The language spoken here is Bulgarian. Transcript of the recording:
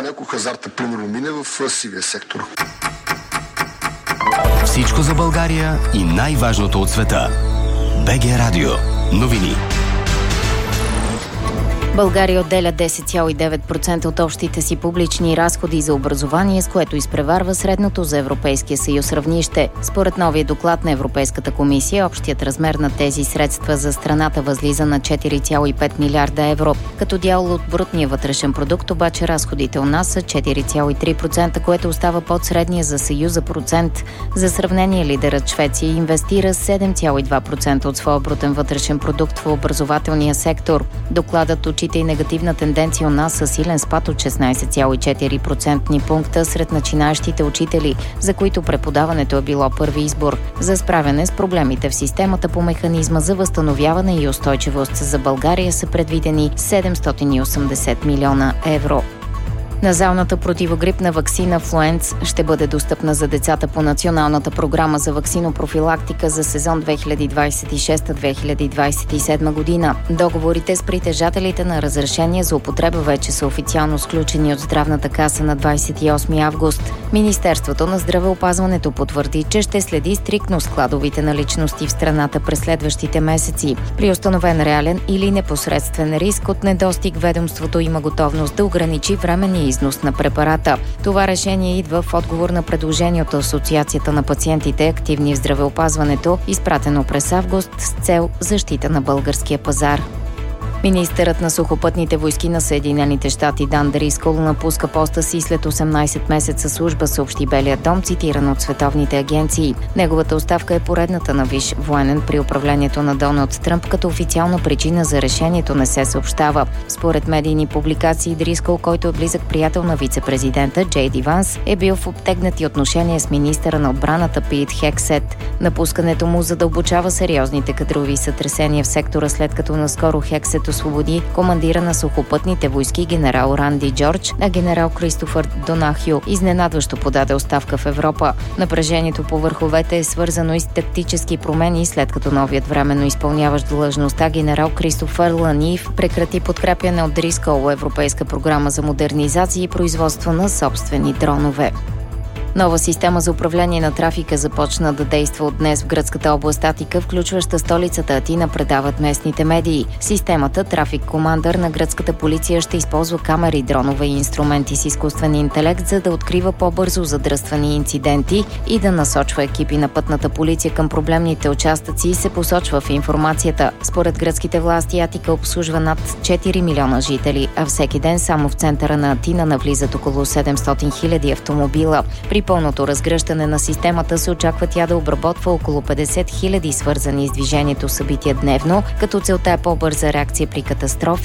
стане, ако хазарта примерно мине в сивия сектор. Всичко за България и най-важното от света. БГ Радио. Новини. България отделя 10,9% от общите си публични разходи за образование, с което изпреварва средното за Европейския съюз равнище. Според новия доклад на Европейската комисия, общият размер на тези средства за страната възлиза на 4,5 милиарда евро. Като дял от брутния вътрешен продукт, обаче разходите у нас са 4,3%, което остава под средния за Съюза процент. За сравнение, лидерът Швеция инвестира 7,2% от своя брутен вътрешен продукт в образователния сектор. Докладът отчита и негативна тенденция у нас със силен спад от 16,4% пункта сред начинаещите учители, за които преподаването е било първи избор. За справяне с проблемите в системата по механизма за възстановяване и устойчивост за България са предвидени 780 милиона евро. Назалната противогрипна ваксина Флуенц ще бъде достъпна за децата по Националната програма за ваксинопрофилактика за сезон 2026-2027 година. Договорите с притежателите на разрешение за употреба вече са официално сключени от Здравната каса на 28 август. Министерството на здравеопазването потвърди, че ще следи стриктно складовите наличности в страната през следващите месеци. При установен реален или непосредствен риск от недостиг, ведомството има готовност да ограничи временния износ на препарата. Това решение идва в отговор на предложение от Асоциацията на пациентите, активни в здравеопазването, изпратено през август с цел защита на българския пазар. Министърът на сухопътните войски на Съединените щати Дан Дрискол напуска поста си след 18 месеца служба, съобщи Белият дом, цитиран от световните агенции. Неговата оставка е поредната на висш военен при управлението на Доналд Тръмп, като официална причина за решението не се съобщава. Според медийни публикации, Дрискол, който е близък приятел на вице-президента Джей Ди Ванс, е бил в обтегнати отношения с министъра на отбраната Пит Хексет. Напускането му задълбочава сериозните кадрови сътресения в сектора, след като наскоро Хексет освободи командира на сухопътните войски генерал Ранди Джордж, а генерал Кристофър Донахю изненадващо подаде оставка в Европа. Напрежението по върховете е свързано и с тактически промени, след като новият временно изпълняващ длъжността генерал Кристофър Ланиев прекрати подкрепяне от Дрискол европейска програма за модернизация и производство на собствени дронове. Нова система за управление на трафика започна да действа от днес в гръцката област Атика, включваща столицата Атина, предават местните медии. Системата Трафик Командър на гръцката полиция ще използва камери, дронове и инструменти с изкуствен интелект, за да открива по-бързо задръствани инциденти и да насочва екипи на пътната полиция към проблемните участъци, се посочва в информацията. Според гръцките власти Атика обслужва над 4 милиона жители, а всеки ден само в центъра на Атина навлизат около 700 хиляди автомобила. При пълното разгръщане на системата се очаква тя да обработва около 50 хиляди свързани с движението събития дневно, като целта е по-бърза реакция при катастрофи